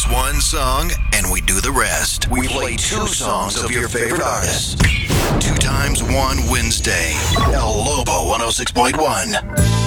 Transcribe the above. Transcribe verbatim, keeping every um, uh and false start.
one song and we do the rest. We play two songs of your favorite artist. Two times one Wednesday. El Lobo one oh six point one.